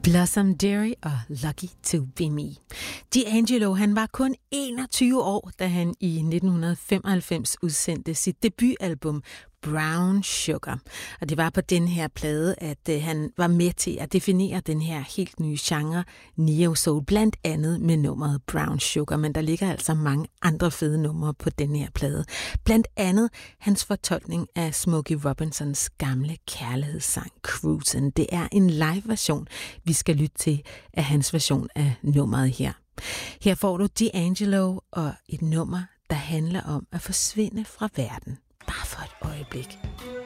Blossom Dearie og Lucky to Be Me. D'Angelo, han var kun 21 år, da han i 1995 udsendte sit debutalbum Brown Sugar. Og det var på den her plade, at han var med til at definere den her helt nye genre, Neo Soul, blandt andet med nummeret Brown Sugar. Men der ligger altså mange andre fede numre på den her plade. Blandt andet hans fortolkning af Smokey Robinsons gamle kærlighedssang Cruisin'. Det er en live-version, vi skal lytte til af hans version af nummeret her. Her får du D'Angelo og et nummer, der handler om at forsvinde fra verden. Bare for et øjeblik.